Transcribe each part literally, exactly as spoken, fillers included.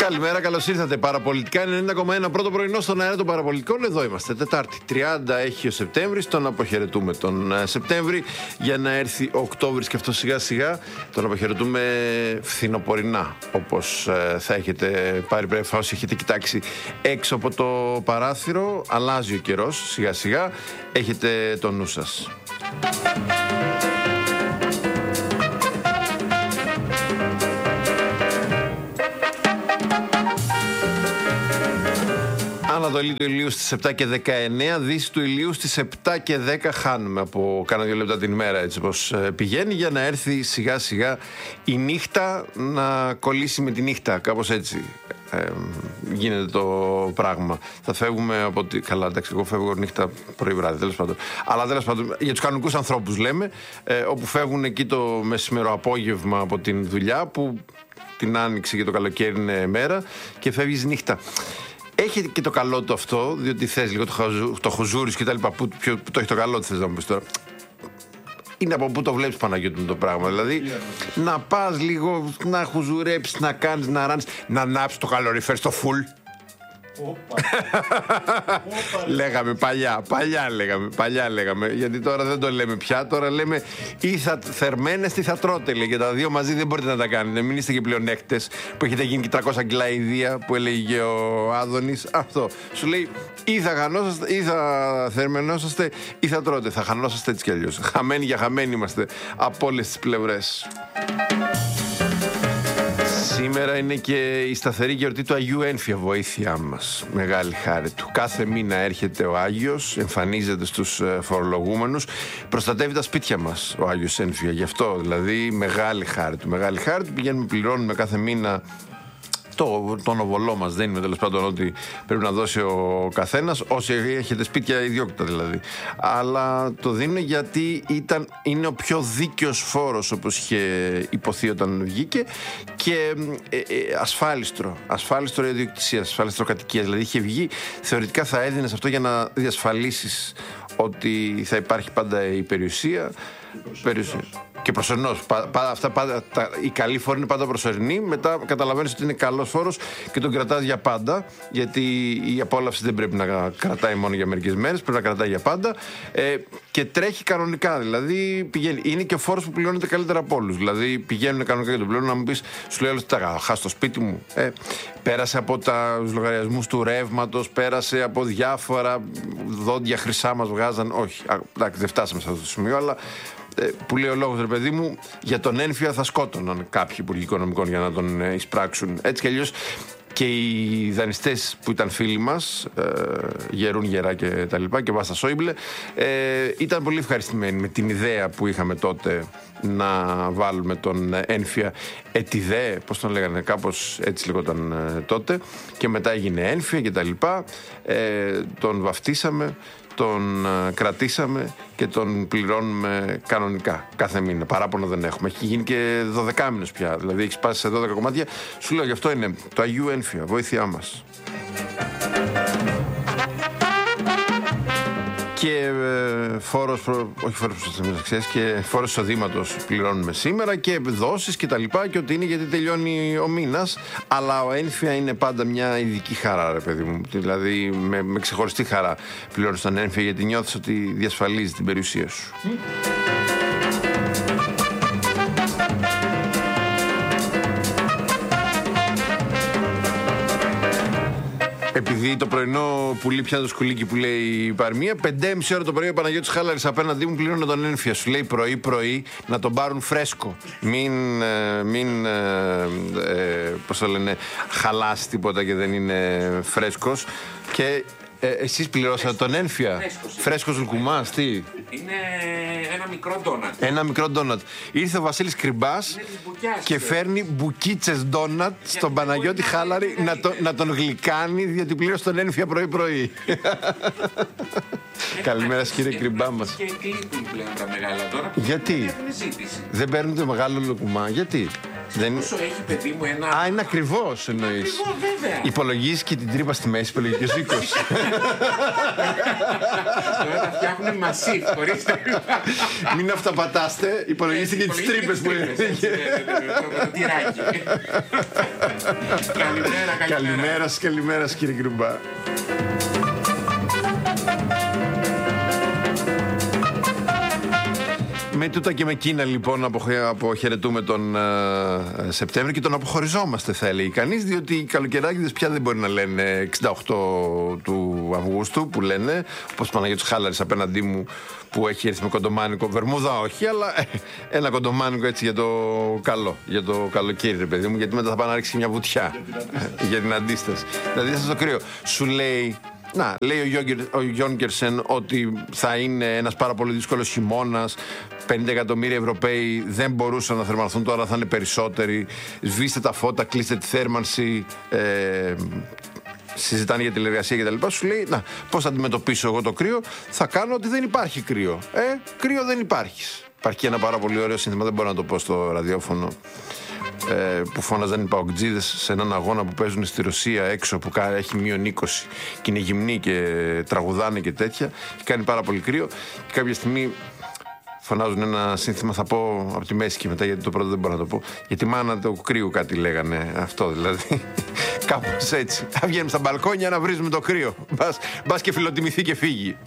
Καλημέρα, καλώς ήρθατε. Παραπολιτικά ενενήντα κόμμα ένα, πρώτο πρωινό στον αέρα των Παραπολιτικών. Εδώ είμαστε. Τετάρτη τριάντα έχει ο Σεπτέμβρης. Τον αποχαιρετούμε τον Σεπτέμβρη για να έρθει ο Οκτώβρης και αυτό σιγά σιγά. Τον αποχαιρετούμε φθινοπορεινά. Όπως ε, θα έχετε πάρει πρέφα όσοι έχετε κοιτάξει έξω από το παράθυρο. Αλλάζει ο καιρός σιγά σιγά. Έχετε το νου σας. Ανατολή του ηλίου στις επτά και δεκαεννέα, δύση του ηλίου στις επτά και δέκα. Χάνουμε από κάνα δύο λεπτά την ημέρα έτσι πως πηγαίνει, για να έρθει σιγά σιγά η νύχτα να κολλήσει με τη νύχτα. Κάπως έτσι ε, γίνεται το πράγμα. Θα φεύγουμε από τη... Καλά, εντάξει, εγώ φεύγω νύχτα πρωί βράδυ, τέλος πάντων. Αλλά τέλος πάντων, για τους κανονικούς ανθρώπους λέμε, ε, όπου φεύγουν εκεί το μεσημερό απόγευμα από την δουλειά, που την άνοιξη και το καλοκαίρι είναι μέρα και φεύγεις νύχτα. Έχει και το καλό του αυτό, διότι θες λίγο το, χαζου, το χουζούρις και τα λοιπά. Που, ποιο, που το έχει το καλό του, θες να μου πεις τώρα. Είναι από πού το βλέπεις, Παναγιώτη μου, το πράγμα. Δηλαδή, yeah. να πας λίγο, να χουζουρέψεις, να κάνεις, να ράνεις, να ανάψεις το καλοριφέρ στο φουλ. Λέγαμε παλιά, παλιά λέγαμε, παλιά λέγαμε. Γιατί τώρα δεν το λέμε πια. Τώρα λέμε ή θα θερμαίνεστε ή θα τρώτε. Λέει, και τα δύο μαζί δεν μπορείτε να τα κάνετε. Μην είστε και πλεονέκτες που έχετε γίνει και τριακόσια κιλά ιδία που έλεγε ο Άδωνης. Αυτό. Σου λέει ή θα χανόσαστε ή θα θερμαινόσαστε ή θα τρώτε. Θα χανόσαστε έτσι κι αλλιώς. Χαμένοι για χαμένοι είμαστε από όλες τις πλευρές. Σήμερα είναι και η σταθερή γιορτή του Αγίου Ένφια, βοήθειά μας. Μεγάλη χάρη του. Κάθε μήνα έρχεται ο Άγιος, εμφανίζεται στους φορολογούμενους, προστατεύει τα σπίτια μας ο Άγιος Ένφια. Γι' αυτό δηλαδή μεγάλη χάρη του. Μεγάλη χάρη του, πηγαίνουμε, πληρώνουμε κάθε μήνα το, τον οβολό μας. Δεν είναι τέλος πάντων ότι πρέπει να δώσει ο καθένας, όσοι έχετε σπίτια ιδιόκτητα δηλαδή. Αλλά το δίνουν γιατί ήταν, είναι ο πιο δίκαιος φόρος, όπως είχε υποθεί όταν βγήκε, και ε, ε, ασφάλιστρο. Ασφάλιστρο ιδιοκτησία, ασφάλιστρο κατοικίας. Δηλαδή είχε βγει, θεωρητικά θα έδινες αυτό για να διασφαλίσεις ότι θα υπάρχει πάντα η περιουσία. Περιουσία. Και προσωρινός. Πα, πα, αυτά, πα, τα, οι καλοί φόροι είναι πάντα προσωρινοί. Μετά καταλαβαίνεις ότι είναι καλός φόρος και τον κρατάς για πάντα. Γιατί η απόλαυση δεν πρέπει να κρατάει μόνο για μερικές μέρες, πρέπει να κρατάει για πάντα. Ε, και τρέχει κανονικά. Δηλαδή πηγαίνει. Είναι και ο φόρος που πληρώνεται καλύτερα από όλους. Δηλαδή πηγαίνουν κανονικά και τον πληρώνουν. Να μου πεις, σου λέει όλος, τα χάσει το σπίτι μου. Ε, πέρασε από τους λογαριασμούς του ρεύματος, πέρασε από διάφορα δόντια χρυσά μας βγάζαν. Όχι, εντάξει, δεν φτάσαμε σε αυτό το σημείο, αλλά. Που λέει ο λόγος, ρε παιδί μου, για τον Ένφια θα σκότωναν κάποιοι υπουργοί οικονομικών για να τον ε, εισπράξουν. Έτσι κι αλλιώς και οι δανειστές που ήταν φίλοι μας, ε, Γερούν, Γερά και τα λοιπά, και Βάστα Σόιμπλε, ε, ήταν πολύ ευχαριστημένοι με την ιδέα που είχαμε τότε να βάλουμε τον Ένφια ετιδέ, πώς τον λέγανε, κάπως έτσι λεγόταν ε, τότε, και μετά έγινε Ένφια και τα λοιπά, ε, τον βαφτίσαμε, τον κρατήσαμε και τον πληρώνουμε κανονικά κάθε μήνα. Παράπονο δεν έχουμε. Έχει γίνει και δώδεκα μήνες πια. Δηλαδή έχει σπάσει σε δώδεκα κομμάτια. Σου λέω, γι' αυτό είναι το Αγίου Ένφια, βοήθειά μας. Και ε, φόρος, προ... όχι φόρος προστασίας, και φόρος εισοδήματος πληρώνουμε σήμερα, και δόσεις και τα λοιπά, και ότι είναι γιατί τελειώνει ο μήνας. Αλλά ο Ένφια είναι πάντα μια ειδική χαρά, ρε παιδί μου. Δηλαδή με, με ξεχωριστή χαρά πληρώνεις τον Ένφια, γιατί νιώθεις ότι διασφαλίζει την περιουσία σου. Mm. Επειδή το πρωινό πουλί πιάνει το σκουλίκι που λέει η παρμία, πέντε και μισή ώρα το πρωί ο Παναγιώτης Χάλαρης απέναντί μου πλήρωνε τον Ένφια. Σου λέει πρωί-πρωί να τον πάρουν φρέσκο. Μην, μην ε, πώς το λένε, χαλάσει τίποτα και δεν είναι φρέσκος. Και ε, εσείς πληρώσατε τον Ένφια. Φρέσκος, φρέσκος λουκουμάς, τι? Είναι ένα μικρό ντόνατ. Ένα μικρό ντόνατ. Ήρθε ο Βασίλης Κρυμπάς και φέρνει μπουκίτσες ντόνατ στον Παναγιώτη Χάλαρη να, το, να τον γλυκάνει, διότι πλήρωσε τον Ένφια πρωί-πρωί. Καλημέρα σας, κύριε Κρυμπά μας. Και κλείπουν πλέον τα μεγάλα τώρα. Γιατί? Δεν, δεν παίρνουν το μεγάλο λουκουμά, γιατί? Δεν... Όσο έχει, παιδί μου, ένα... Α, είναι ακριβώς εννοείς. Ακριβώς, βέβαια. Υπολογίζεις και την τρύπα στη μέση, υπολογίζει και ο Ζήκος. Τώρα τα φτιάχνουν μασίφ, χωρίς τα... Μην αυταπατάστε, υπολογίστε και τις τρύπες που είναι. Το τυράκι. Καλημέρα, καλημέρα. Καλημέρα σας, καλημέρα σας, κύριε Γκρουμπά. Με τούτα και με εκείνα λοιπόν αποχαιρετούμε τον uh, Σεπτέμβριο και τον αποχωριζόμαστε, θα έλεγε κανείς, διότι οι καλοκαιράκηδες πια δεν μπορεί να λένε εξήντα οκτώ του Αυγούστου που λένε, όπως Παναγιώτης Χάλαρης απέναντί μου που έχει έρθει με κοντομάνικο, βερμούδα όχι, αλλά ένα κοντομάνικο έτσι για το καλό, για το καλοκαίρι, ρε παιδί μου, γιατί μετά θα πάει να ρίξει μια βουτιά για την αντίσταση. Δηλαδή θα στο κρύο. Σου λέει. Να, λέει ο Γιόνκερσεν ότι θα είναι ένας πάρα πολύ δύσκολος χειμώνας. πενήντα εκατομμύρια Ευρωπαίοι δεν μπορούσαν να θερμανθούν, τώρα θα είναι περισσότεροι. Σβήστε τα φώτα, κλείστε τη θέρμανση. Ε, συζητάνε για τηλεργασία κτλ. Σου λέει, να, πώς θα αντιμετωπίσω εγώ το κρύο? Θα κάνω ότι δεν υπάρχει κρύο. Ε, κρύο δεν υπάρχει. Υπάρχει και ένα πάρα πολύ ωραίο σύνθημα, δεν μπορώ να το πω στο ραδιόφωνο, Ε, που φώναζαν οι παοκτζίδες σε έναν αγώνα που παίζουν στη Ρωσία έξω που έχει μείον είκοσι και είναι γυμνοί και τραγουδάνε και τέτοια και κάνει πάρα πολύ κρύο και κάποια στιγμή φωνάζουν ένα σύνθημα, θα πω από τη μέση και μετά γιατί το πρώτο δεν μπορώ να το πω, για τη μάνα του κρύου κάτι λέγανε, αυτό δηλαδή. Κάπως έτσι, θα βγαίνουμε στα μπαλκόνια να βρίζουμε το κρύο, μπας, μπας και φιλοτιμηθεί και φύγει.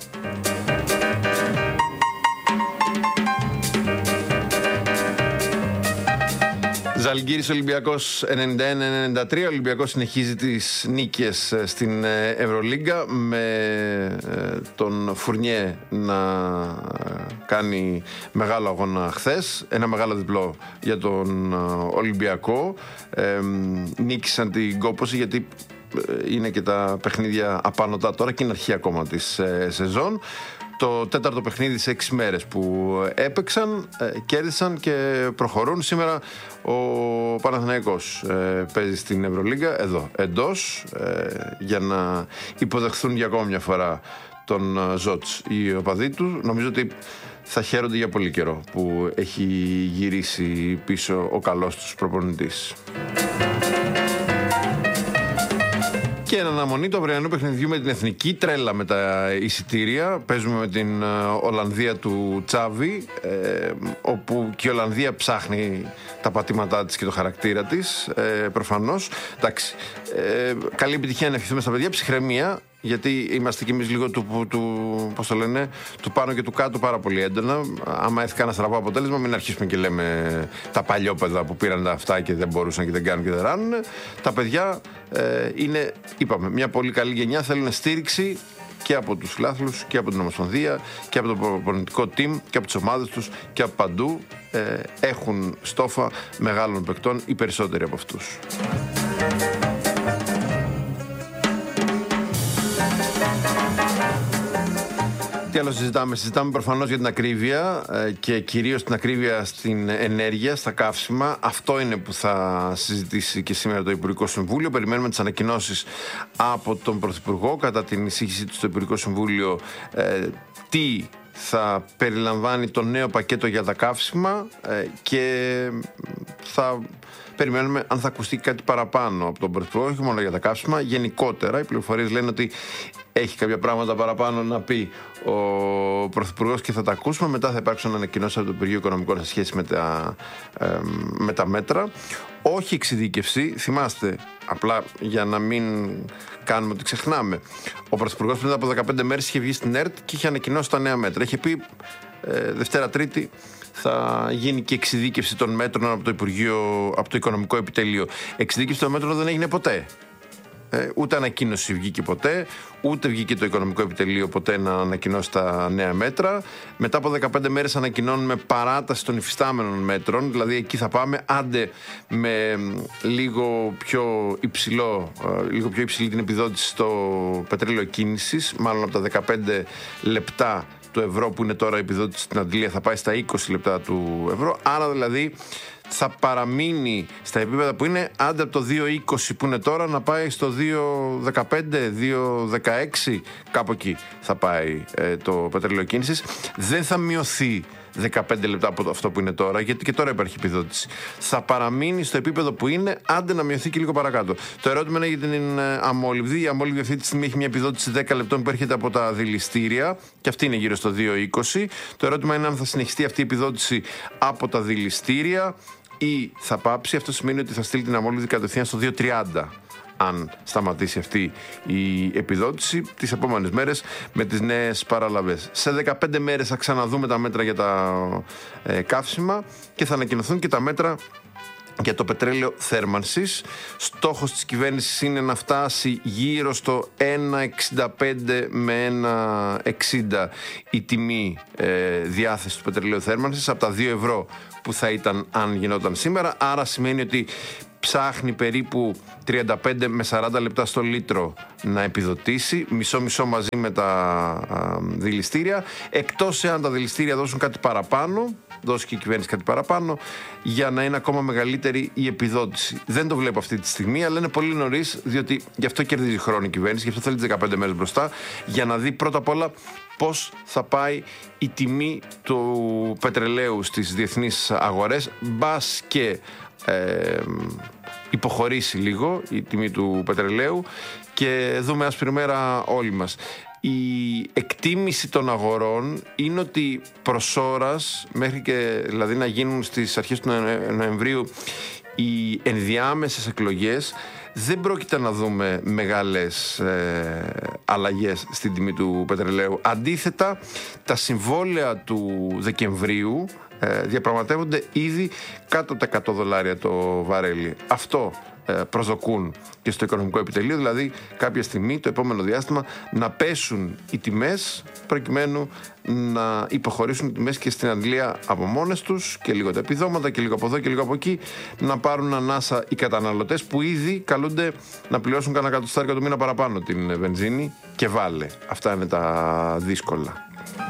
Ζαλγκίρις Ολυμπιακός ενενήντα ένα ενενήντα τρία. Ο Ολυμπιακός συνεχίζει τις νίκες στην Ευρωλίγκα με τον Φουρνιέ να κάνει μεγάλο αγώνα χθες. Ένα μεγάλο διπλό για τον Ολυμπιακό. Ε, νίκησαν την κόπωση γιατί είναι και τα παιχνίδια απάνωτα τώρα και είναι αρχή ακόμα της σεζόν. Το τέταρτο παιχνίδι σε έξι μέρες που έπαιξαν, ε, κέρδισαν και προχωρούν. Σήμερα ο Παναθηναϊκός ε, παίζει στην Ευρωλίγκα εδώ εντός ε, για να υποδεχθούν για ακόμα μια φορά τον Ζότς οι οπαδοί του. Νομίζω ότι θα χαίρονται για πολύ καιρό που έχει γυρίσει πίσω ο καλός τους προπονητής. Και εν αναμονή του αυριανού παιχνιδιού με την Εθνική, τρέλα με τα εισιτήρια. Παίζουμε με την Ολλανδία του Τσάβη, ε, όπου και η Ολλανδία ψάχνει τα πατήματά της και το χαρακτήρα της, ε, προφανώς. Εντάξει, ε, καλή επιτυχία να ευχηθούμε στα παιδιά, ψυχραιμία, γιατί είμαστε κι εμείς λίγο του, του, πώς το λένε, του πάνω και του κάτω πάρα πολύ έντονα. Άμα έρθει κανένα στραβό αποτέλεσμα, μην αρχίσουμε και λέμε τα παλιόπαιδα που πήραν τα αυτά και δεν μπορούσαν και δεν κάνουν και δεν ράνουν. Τα παιδιά ε, είναι, είπαμε, μια πολύ καλή γενιά, θέλουν στήριξη και από τους φιλάθλους και από την Ομοσπονδία και από το προπονητικό team και από τις ομάδες τους και από παντού. Ε, έχουν στόφα μεγάλων παικτών, οι περισσότεροι από αυτούς. Τι άλλο συζητάμε? Συζητάμε προφανώς για την ακρίβεια και κυρίως την ακρίβεια στην ενέργεια, στα καύσιμα. Αυτό είναι που θα συζητήσει και σήμερα το Υπουργικό Συμβούλιο. Περιμένουμε τις ανακοινώσεις από τον Πρωθυπουργό κατά την εισήγησή του στο Υπουργικό Συμβούλιο, ε, τι θα περιλαμβάνει το νέο πακέτο για τα καύσιμα ε, και θα περιμένουμε αν θα ακουστεί κάτι παραπάνω από τον Πρωθυπουργό, όχι μόνο για τα καύσιμα, γενικότερα. Οι πληροφορίες λένε ότι έχει κάποια πράγματα παραπάνω να πει ο Πρωθυπουργός και θα τα ακούσουμε. Μετά θα υπάρξουν ανακοινώσεις από το Υπουργείο Οικονομικών σε σχέση με τα, ε, με τα μέτρα. Όχι εξειδίκευση, θυμάστε, απλά για να μην κάνουμε ότι ξεχνάμε. Ο Πρωθυπουργός πριν από δεκαπέντε μέρες είχε βγει στην ΕΡΤ και είχε ανακοινώσει τα νέα μέτρα. Είχε πει ε, Δευτέρα Τρίτη θα γίνει και εξειδίκευση των μέτρων από το Υπουργείο, από το Οικονομικό Επιτελείο. Εξειδίκευση των μέτρων δεν έγινε ποτέ. Ε, ούτε ανακοίνωση βγήκε ποτέ, ούτε βγήκε το Οικονομικό Επιτελείο ποτέ να ανακοινώσει τα νέα μέτρα. Μετά από δεκαπέντε μέρες ανακοινώνουμε παράταση των υφιστάμενων μέτρων, δηλαδή εκεί θα πάμε άντε με λίγο πιο υψηλό, λίγο πιο υψηλή την επιδότηση στο πετρέλαιο κίνησης, μάλλον από τα δεκαπέντε λεπτά του ευρώ που είναι τώρα η επιδότηση στην αντλία θα πάει στα είκοσι λεπτά του ευρώ, άρα δηλαδή θα παραμείνει στα επίπεδα που είναι, άντε από το δύο είκοσι που είναι τώρα να πάει στο δύο δεκαπέντε, δύο δεκαέξι, κάπου εκεί θα πάει ε, το πετρέλαιο κίνησης. Δεν θα μειωθεί δεκαπέντε λεπτά από αυτό που είναι τώρα, γιατί και τώρα υπάρχει επιδότηση. Θα παραμείνει στο επίπεδο που είναι, άντε να μειωθεί και λίγο παρακάτω. Το ερώτημα είναι για την αμόλυβδη. Η αμόλυβδη αυτή τη στιγμή έχει μια επιδότηση δέκα λεπτών που έρχεται από τα δηληστήρια, και αυτή είναι γύρω στο δύο είκοσι. Το ερώτημα είναι αν θα συνεχιστεί αυτή η επιδότηση από τα δηληστήρια ή θα πάψει. Αυτό σημαίνει ότι θα στείλει την αμόλυβδη κατευθείαν στο δύο τριάντα. Αν σταματήσει αυτή η επιδότηση τις επόμενες μέρες με τις νέες παραλαβές. Σε δεκαπέντε μέρες θα ξαναδούμε τα μέτρα για τα ε, καύσιμα και θα ανακοινωθούν και τα μέτρα για το πετρέλαιο θέρμανσης. Στόχος της κυβέρνησης είναι να φτάσει γύρω στο ένα εξήντα πέντε με ένα εξήντα η τιμή ε, διάθεση του πετρελαίου θέρμανσης από τα δύο ευρώ που θα ήταν αν γινόταν σήμερα. Άρα σημαίνει ότι ψάχνει περίπου τριάντα πέντε με σαράντα λεπτά στο λίτρο να επιδοτήσει, μισό-μισό μαζί με τα α, δηληστήρια, εκτός εάν τα δηληστήρια δώσουν κάτι παραπάνω, δώσει και η κυβέρνηση κάτι παραπάνω, για να είναι ακόμα μεγαλύτερη η επιδότηση. Δεν το βλέπω αυτή τη στιγμή, αλλά είναι πολύ νωρίς, διότι γι' αυτό κερδίζει χρόνο η κυβέρνηση, γι' αυτό θέλει τις δεκαπέντε μέρες μπροστά, για να δει πρώτα απ' όλα πώς θα πάει η τιμή του πετρελαίου στις διεθνείς αγορές, μπας και Ε, υποχωρήσει λίγο η τιμή του πετρελαίου και δούμε άσπρη μέρα όλοι μας. Η εκτίμηση των αγορών είναι ότι προς ώρας, μέχρι και δηλαδή να γίνουν στις αρχές του Νοεμβρίου οι ενδιάμεσες εκλογές, δεν πρόκειται να δούμε μεγάλες ε, αλλαγές στην τιμή του πετρελαίου. Αντίθετα, τα συμβόλαια του Δεκεμβρίου ε, διαπραγματεύονται ήδη κάτω τα εκατό δολάρια το βαρέλι. Αυτό ε, προσδοκούν και στο οικονομικό επιτελείο, δηλαδή κάποια στιγμή το επόμενο διάστημα να πέσουν οι τιμές προκειμένου να υποχωρήσουν οι τιμές και στην Αγγλία από μόνες τους και λίγο τα επιδόματα και λίγο από εδώ και λίγο από εκεί, να πάρουν ανάσα οι καταναλωτές που ήδη καλούνται να πληρώσουν κανένα εκατοστάριο το μήνα παραπάνω την βενζίνη και βάλε. Αυτά είναι τα δύσκολα.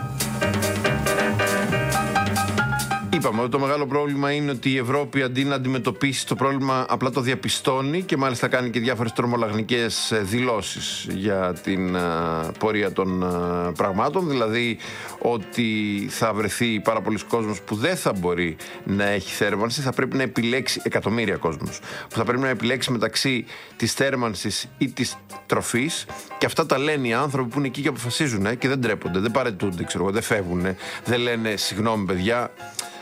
Είπαμε ότι το μεγάλο πρόβλημα είναι ότι η Ευρώπη, αντί να αντιμετωπίσει το πρόβλημα, απλά το διαπιστώνει και μάλιστα κάνει και διάφορες τρομολαγνικές δηλώσεις για την uh, πορεία των uh, πραγμάτων. Δηλαδή ότι θα βρεθεί πάρα πολλοί κόσμος που δεν θα μπορεί να έχει θέρμανση, θα πρέπει να επιλέξει, εκατομμύρια κόσμος, που θα πρέπει να επιλέξει μεταξύ της θέρμανσης ή της τροφής, και αυτά τα λένε οι άνθρωποι που είναι εκεί και αποφασίζουν ε, και δεν τρέπονται, δεν παρετούνται, ξέρω, δεν φεύγουν, δεν λένε συγγνώμη παιδιά.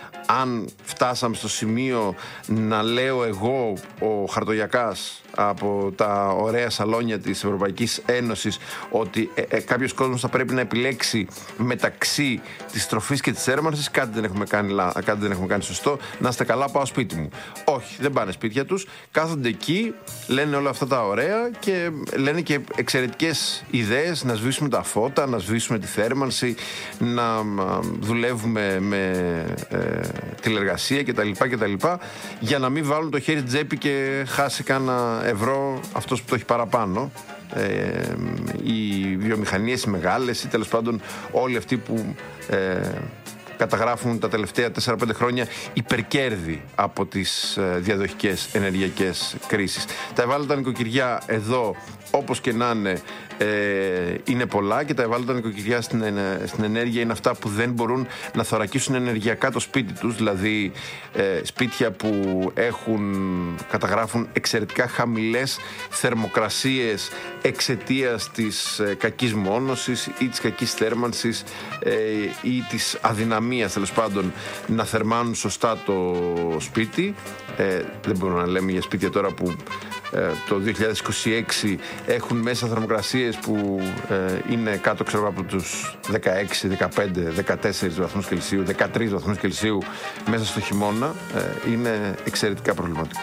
Αν φτάσαμε στο σημείο να λέω εγώ, ο χαρτογιακάς από τα ωραία σαλόνια της Ευρωπαϊκής Ένωσης, ότι ε, ε, κάποιος κόσμος θα πρέπει να επιλέξει μεταξύ της τροφής και της θέρμανσης, κάτι δεν έχουμε κάνει, κάτι δεν έχουμε κάνει σωστό, να είστε καλά, πάω σπίτι μου. Όχι, δεν πάνε σπίτια τους, κάθονται εκεί, λένε όλα αυτά τα ωραία και λένε και εξαιρετικές ιδέες, να σβήσουμε τα φώτα, να σβήσουμε τη θέρμανση, να δουλεύουμε με ε, τηλεργασία κτλ, κτλ, για να μην βάλουν το χέρι τσέπη και χάσει κάνα ευρώ αυτός που το έχει παραπάνω. Ε, οι βιομηχανίες οι μεγάλες ή τέλος πάντων όλοι αυτοί που ε, καταγράφουν τα τελευταία τέσσερα πέντε χρόνια υπερκέρδη από τις ε, διαδοχικές ενεργειακές κρίσεις. Τα ευάλωτα νοικοκυριά εδώ, όπως και να είναι, ε, είναι πολλά, και τα ευάλωτα νοικοκυριά στην, στην ενέργεια είναι αυτά που δεν μπορούν να θωρακίσουν ενεργειακά το σπίτι τους, δηλαδή ε, σπίτια που έχουν, καταγράφουν εξαιρετικά χαμηλές θερμοκρασίες εξαιτίας της ε, κακής μόνωσης ή της κακής θέρμανσης ε, ή της αδυναμίας τέλος πάντων να θερμάνουν σωστά το σπίτι. Ε, δεν μπορούμε να λέμε για σπίτια τώρα που ε, το δύο χιλιάδες είκοσι έξι έχουν μέσα θερμοκρασίες που ε, είναι κάτω, ξέρω, από τους δεκαέξι, δεκαπέντε, δεκατέσσερις βαθμούς Κελσίου, δεκατρείς βαθμούς Κελσίου μέσα στο χειμώνα. Ε, είναι εξαιρετικά προβληματικό.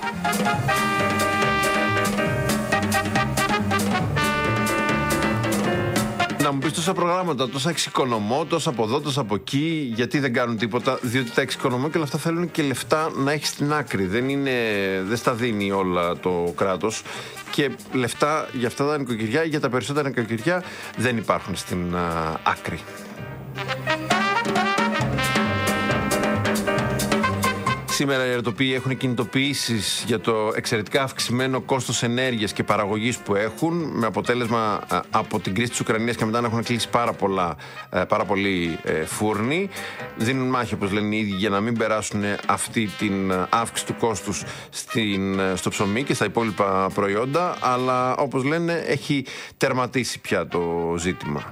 Να μου πεις τόσα προγράμματα, τόσα εξοικονομώ, τόσα από εδώ, τόσα από εκεί, γιατί δεν κάνουν τίποτα? Διότι τα εξοικονομώ και όλα αυτά θέλουν και λεφτά να έχει στην άκρη. Δεν, είναι, δεν στα δίνει όλα το κράτος. Και λεφτά για αυτά τα νοικοκυριά, για τα περισσότερα νοικοκυριά, δεν υπάρχουν στην α, άκρη. Σήμερα οι αεροτοποί έχουν κινητοποιήσεις για το εξαιρετικά αυξημένο κόστος ενέργειας και παραγωγής που έχουν, με αποτέλεσμα από την κρίση της Ουκρανίας και μετά να έχουν κλείσει πάρα, πολλά, πάρα πολλοί φούρνοι. Δίνουν μάχη, όπως λένε οι ίδιοι, για να μην περάσουν αυτή την αύξηση του κόστους στην, στο ψωμί και στα υπόλοιπα προϊόντα, αλλά όπως λένε έχει τερματίσει πια το ζήτημα.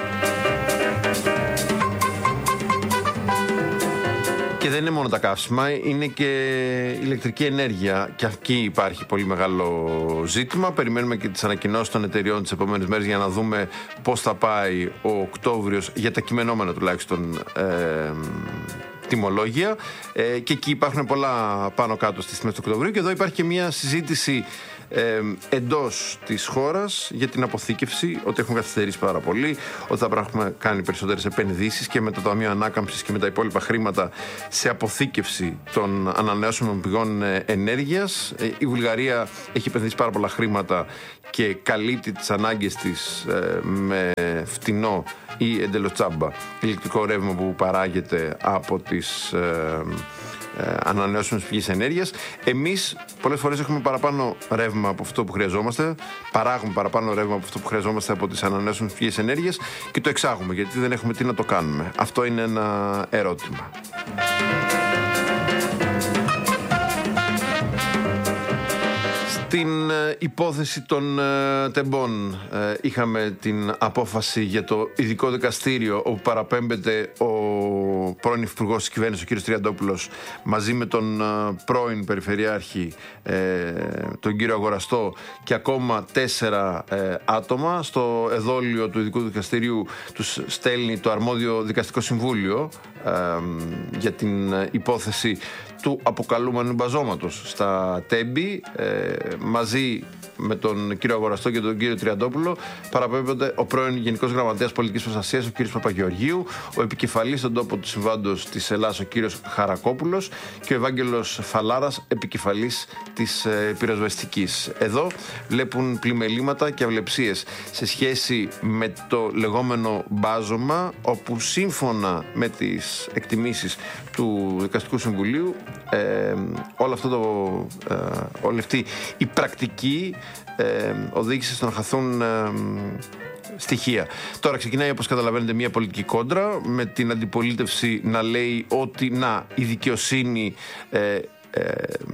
Και δεν είναι μόνο τα καύσιμα, είναι και η ηλεκτρική ενέργεια. Και εκεί υπάρχει πολύ μεγάλο ζήτημα. Περιμένουμε και τις ανακοινώσεις των εταιριών τις επόμενες μέρες για να δούμε πώς θα πάει ο Οκτώβριος, για τα κειμενόμενα τουλάχιστον, ε, τιμολόγια. Ε, και εκεί υπάρχουν πολλά πάνω κάτω στις τιμές του Οκτωβρίου. Και εδώ υπάρχει και μια συζήτηση Ε, εντός της χώρας για την αποθήκευση, ότι έχουν καθυστερήσει πάρα πολύ, ότι θα πρέπει να κάνει περισσότερες επενδύσεις και με το Ταμείο Ανάκαμψης και με τα υπόλοιπα χρήματα σε αποθήκευση των ανανεώσιμων πηγών ενέργειας. Ε, η Βουλγαρία έχει επενδύσει πάρα πολλά χρήματα και καλύπτει τις ανάγκες της ε, με φτηνό ή εντελώς τσάμπα ηλεκτρικό ρεύμα που παράγεται από τις ε, ανανεώσιμες πηγές ενέργειας. Εμείς πολλές φορές έχουμε παραπάνω ρεύμα από αυτό που χρειαζόμαστε, παράγουμε παραπάνω ρεύμα από αυτό που χρειαζόμαστε από τις ανανεώσιμες πηγές ενέργειας και το εξάγουμε, γιατί δεν έχουμε τι να το κάνουμε. Αυτό είναι ένα ερώτημα. Στην υπόθεση των ε, τεμπών ε, είχαμε την απόφαση για το ειδικό δικαστήριο, όπου παραπέμπεται ο πρώην υπουργός της κυβέρνησης, ο κ. Τριαντόπουλος, μαζί με τον ε, πρώην Περιφερειάρχη, ε, τον κύριο Αγοραστό, και ακόμα τέσσερα ε, άτομα. Στο εδόλιο του ειδικού δικαστηρίου τους στέλνει το αρμόδιο δικαστικό συμβούλιο ε, για την υπόθεση του αποκαλούμενου μπαζώματος στα Τέμπη. ε, μαζί με τον κύριο Αγοραστό και τον κύριο Τριαντόπουλο παραπέμπονται ο πρώην Γενικός Γραμματέας Πολιτικής Προστασίας, ο κύριος Παπαγεωργίου, ο επικεφαλής στον τόπο του συμβάντος της Ελλάδας, ο κύριος Χαρακόπουλος, και ο Ευάγγελος Φαλάρας, επικεφαλής της ε, πυροσβεστικής. Εδώ βλέπουν πλημελήματα και αυλεψίες σε σχέση με το λεγόμενο μπάζωμα, όπου σύμφωνα με τις εκτιμήσεις του Δικαστικού Συμβουλίου ε, όλο αυτό το, ε, όλη αυτή η πρακτική ε, οδήγησε στο να χαθούν ε, στοιχεία. Τώρα ξεκινάει, όπως καταλαβαίνετε, μια πολιτική κόντρα, με την αντιπολίτευση να λέει ότι να, η δικαιοσύνη ε, ε,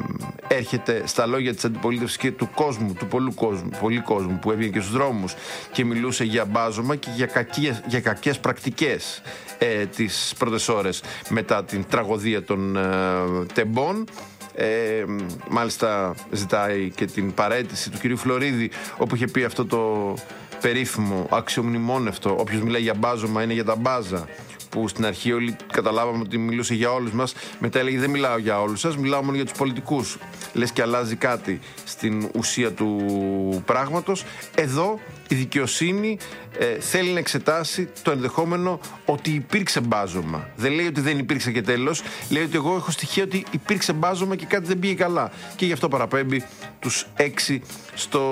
έρχεται στα λόγια της αντιπολίτευσης και του κόσμου, του πολλού κόσμου, πολλοί κόσμου που έβγαινε και στους δρόμους και μιλούσε για μπάζωμα και για κακίες, για κακές πρακτικές ε, τις πρώτες ώρες μετά την τραγωδία των ε, τεμπών. Ε, μάλιστα ζητάει και την παραίτηση του κυρίου Φλωρίδη, όπου είχε πει αυτό το περίφημο, αξιομνημόνευτο, όποιος μιλάει για μπάζωμα είναι για τα μπάζα, που στην αρχή όλοι καταλάβαμε ότι μιλούσε για όλους μας, μετά έλεγε δεν μιλάω για όλους σας, μιλάω μόνο για τους πολιτικούς. Λες και αλλάζει κάτι στην ουσία του πράγματος. Εδώ η δικαιοσύνη ε, θέλει να εξετάσει το ενδεχόμενο ότι υπήρξε μπάζωμα. Δεν λέει ότι δεν υπήρξε και τέλος, λέει ότι εγώ έχω στοιχεία ότι υπήρξε μπάζωμα και κάτι δεν πήγε καλά. Και γι' αυτό παραπέμπει τους έξι στο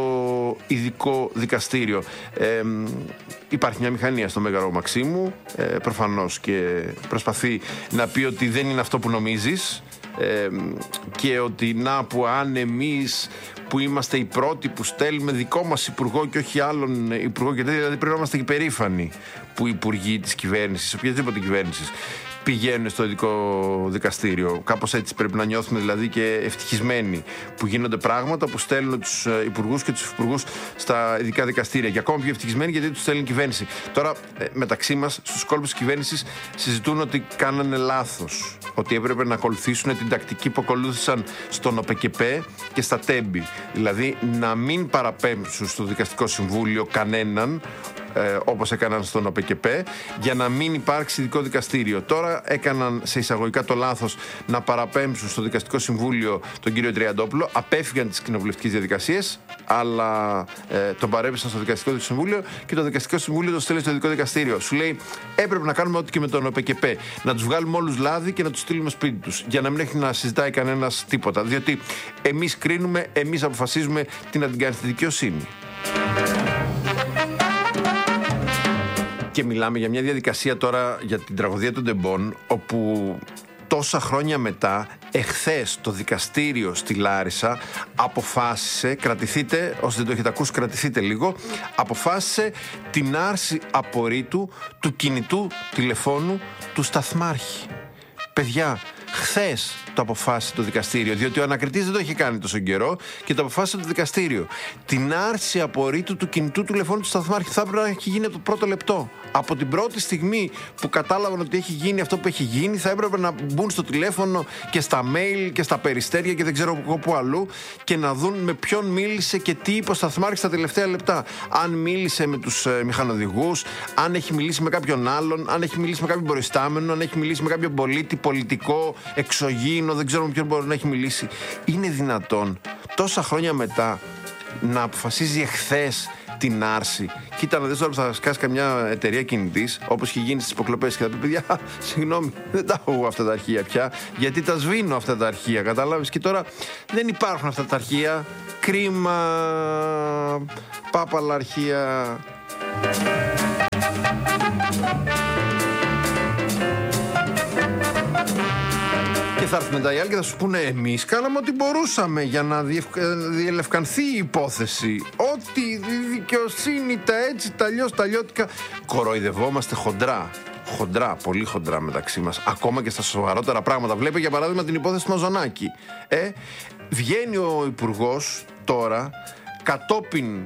ειδικό δικαστήριο. Ε, υπάρχει μια μηχανία στο Μέγαρο Μαξίμου, ε, προφανώς, και προσπαθεί να πει ότι δεν είναι αυτό που νομίζεις, ε, και ότι να που αν εμείς που είμαστε οι πρώτοι που στέλνουμε δικό μας υπουργό και όχι άλλον υπουργό και τέτοια, δηλαδή πρέπει να είμαστε υπερήφανοι που οι υπουργοί της κυβέρνησης, οποιασδήποτε κυβέρνησης, πηγαίνουν στο ειδικό δικαστήριο. Κάπως έτσι πρέπει να νιώθουμε, δηλαδή, και ευτυχισμένοι που γίνονται πράγματα που στέλνουν τους υπουργούς και τους υπουργούς στα ειδικά δικαστήρια. Και ακόμα πιο ευτυχισμένοι γιατί τους στέλνει η κυβέρνηση. Τώρα, μεταξύ μας, στους κόλπους της κυβέρνησης συζητούν ότι κάνανε λάθος. Ότι έπρεπε να ακολουθήσουν την τακτική που ακολούθησαν στον ΟΠΕΚΕΠΕ και στα Τέμπη. Δηλαδή, να μην παραπέμψουν στο δικαστικό συμβούλιο κανέναν, Ε, όπως έκαναν στον ΟΠΕΚΕΠΕ, για να μην υπάρξει ειδικό δικαστήριο. Τώρα έκαναν σε εισαγωγικά το λάθος να παραπέμψουν στο δικαστικό συμβούλιο τον κύριο Τριαντόπουλο, απέφυγαν τις κοινοβουλευτικές διαδικασίες, αλλά ε, τον παρέπεισαν στο δικαστικό συμβούλιο και το δικαστικό συμβούλιο το στέλνει στο ειδικό δικαστήριο. Σου λέει, έπρεπε να κάνουμε ό,τι και με τον ΟΠΕΚΕΠΕ, να τους βγάλουμε όλους λάδι και να τους στείλουμε σπίτι τους, για να μην έχει να συζητάει κανένας τίποτα. Διότι εμείς κρίνουμε, εμείς αποφασίζουμε, τι να την κάνει στη δικαιοσύνη. Και μιλάμε για μια διαδικασία τώρα για την τραγωδία των τεμπών, όπου τόσα χρόνια μετά Εχθές το δικαστήριο στη Λάρισα αποφάσισε, κρατηθείτε, όσοι δεν το έχετε ακούσει κρατηθείτε λίγο, αποφάσισε την άρση απορρίτου του κινητού τηλεφώνου του σταθμάρχη. Παιδιά, χθες το αποφάσισε το δικαστήριο, διότι ο ανακριτής δεν το είχε κάνει τόσο καιρό και το αποφάσισε το δικαστήριο. Την άρση απορρίτου του κινητού τηλεφώνου του σταθμάρχη θα έπρεπε να έχει γίνει από το πρώτο λεπτό. Από την πρώτη στιγμή που κατάλαβαν ότι έχει γίνει αυτό που έχει γίνει, θα έπρεπε να μπουν στο τηλέφωνο και στα mail και στα περιστέρια και δεν ξέρω εγώ πού αλλού και να δουν με ποιον μίλησε και τι είπε ο σταθμάρχης τα τελευταία λεπτά. Αν μίλησε με τους ε, μηχανοδηγούς, αν έχει μιλήσει με κάποιον άλλον, αν έχει μιλήσει με κάποιον προϊστάμενο, αν έχει μιλήσει με κάποιον πολίτη, πολιτικό, εξωγήινο, δεν ξέρω με ποιον μπορεί να έχει μιλήσει. Είναι δυνατόν τόσα χρόνια μετά να αποφασίζει εχθές την άρση? Κοίτα να δεις τώρα που θα σκάσει καμιά εταιρεία κινητής, όπως έχει γίνει στις υποκλοπές, και θα πει παιδιά, συγγνώμη, δεν τα έχω αυτά τα αρχεία πια, γιατί τα σβήνω αυτά τα αρχεία, κατάλαβες? Και τώρα δεν υπάρχουν αυτά τα αρχεία. Κρίμα, πάπαλα αρχεία. Και θα έρθουν μετά οι άλλοι και θα σου πούνε εμείς κάναμε ό,τι μπορούσαμε για να διελευκανθεί η υπόθεση. Ό,τι η δικαιοσύνη, τα έτσι, τα αλλιώς, τα αλλιώτικα. Κοροϊδευόμαστε χοντρά. Χοντρά, πολύ χοντρά μεταξύ μας. Ακόμα και στα σοβαρότερα πράγματα. Βλέπε για παράδειγμα την υπόθεση του Μαζονάκη. Ε, βγαίνει ο υπουργός τώρα κατόπιν,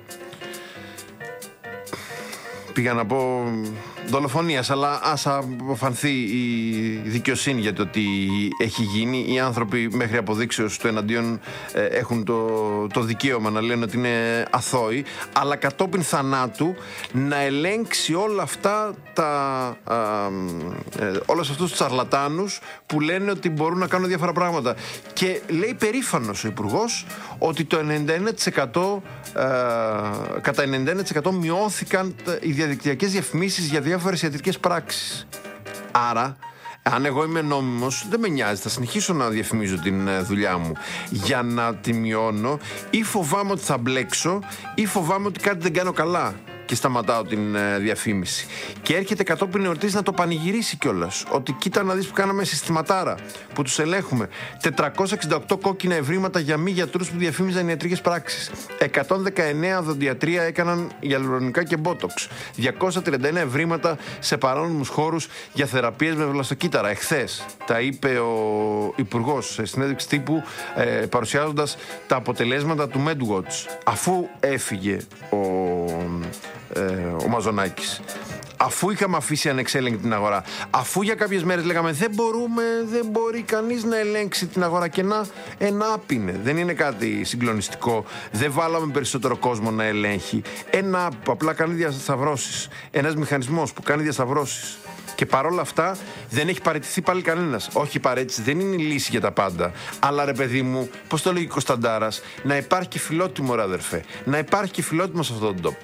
πήγα να πω δολοφονίας, αλλά ας αποφανθεί η δικαιοσύνη για το τι έχει γίνει. Οι άνθρωποι μέχρι αποδείξεως του εναντίον ε, έχουν το, το δικαίωμα να λένε ότι είναι αθώοι, αλλά κατόπιν θανάτου να ελέγξει όλα αυτά τα α, ε, όλους αυτούς τους τσαρλατάνους που λένε ότι μπορούν να κάνουν διάφορα πράγματα. Και λέει περήφανος ο υπουργός ότι το ενενήντα ένα τοις εκατό ε, κατά ενενήντα ένα τοις εκατό μειώθηκαν οι διαδικτυακές διαφημίσεις για διάφορες ιατρικές πράξεις. Άρα, αν εγώ είμαι νόμιμος, δεν με νοιάζει, θα συνεχίσω να διαφημίζω την δουλειά μου. Για να τη μειώνω, ή φοβάμαι ότι θα μπλέξω, ή φοβάμαι ότι κάτι δεν κάνω καλά και σταματάω την ε, διαφήμιση. Και έρχεται κατόπιν εορτής να το πανηγυρίσει κιόλας. Ότι κοίτα να δεις που κάναμε συστηματάρα, που τους ελέγχουμε. τετρακόσια εξήντα οκτώ κόκκινα ευρήματα για μη γιατρούς που διαφήμιζαν ιατρικές πράξεις. εκατόν δεκαεννέα οδοντιατρία έκαναν γυαλουρονικά και μπότοξ. διακόσια τριάντα ένα ευρήματα σε παράνομους χώρους για θεραπείες με βλαστοκύτταρα. Εχθές τα είπε ο υπουργός σε συνέντευξη τύπου, ε, παρουσιάζοντας τα αποτελέσματα του MedWatch. Αφού έφυγε ο Ε, ο Μαζονάκης, αφού είχαμε αφήσει ανεξέλεγκτη την αγορά, αφού για κάποιες μέρες λέγαμε δεν μπορούμε, δεν μπορεί κανείς να ελέγξει την αγορά, και να ένα app είναι, δεν είναι κάτι συγκλονιστικό, δεν βάλαμε περισσότερο κόσμο να ελέγχει, ένα app που απλά κάνει διασταυρώσεις, ένας μηχανισμός που κάνει διασταυρώσεις. Και παρόλα αυτά δεν έχει παραιτηθεί πάλι κανένας. Όχι, η παραίτηση δεν είναι η λύση για τα πάντα. Αλλά ρε παιδί μου, πώς το λέγει ο Κωνσταντάρας, να υπάρχει και φιλότιμο, ρε αδερφέ. Να υπάρχει και φιλότιμο σε αυτόν τον τόπο.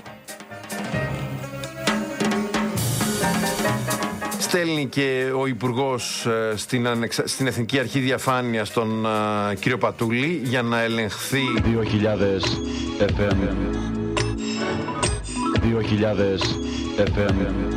Στέλνει και ο Υπουργός ε, στην, ανεξα... στην Εθνική Αρχή Διαφάνειας τον ε, κύριο Πατούλη για να ελεγχθεί δύο χιλιάδες εφ εμ δύο χιλιάδες εφ εμ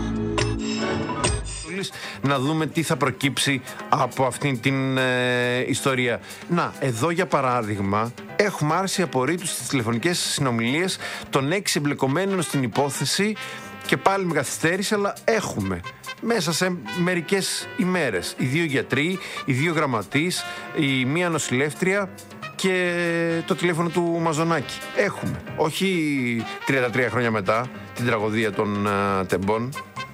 να δούμε τι θα προκύψει από αυτήν την ε, ιστορία. Να, εδώ για παράδειγμα έχουμε άρση απορρίτου στις τηλεφωνικές συνομιλίες των έξι εμπλεκομένων στην υπόθεση, και πάλι με καθυστέρηση, αλλά έχουμε μέσα σε μερικές ημέρες οι δύο γιατροί, οι δύο γραμματείς, η μία νοσηλεύτρια και το τηλέφωνο του Μαζονάκη. Έχουμε, όχι τριάντα τρία χρόνια μετά την τραγωδία των uh, τεμπών.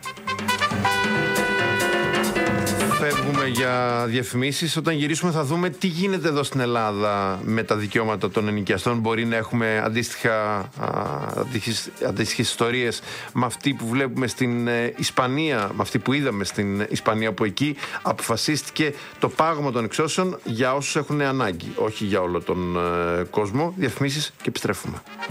Φεύγουμε για διαφημίσεις. Όταν γυρίσουμε θα δούμε τι γίνεται εδώ στην Ελλάδα με τα δικαιώματα των ενοικιαστών. Μπορεί να έχουμε αντίστοιχα, αντίστοιχες, αντίστοιχες ιστορίες με αυτή που βλέπουμε στην Ισπανία, με αυτή που είδαμε στην Ισπανία, που εκεί αποφασίστηκε το πάγωμα των εξώσεων για όσους έχουν ανάγκη, όχι για όλο τον κόσμο. Διαφημίσεις και επιστρέφουμε.